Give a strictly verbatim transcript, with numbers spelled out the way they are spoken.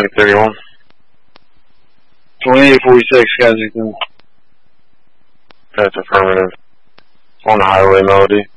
twenty thirty-one. twenty-eight forty-six, Kensington. That's affirmative. On the highway, Melody.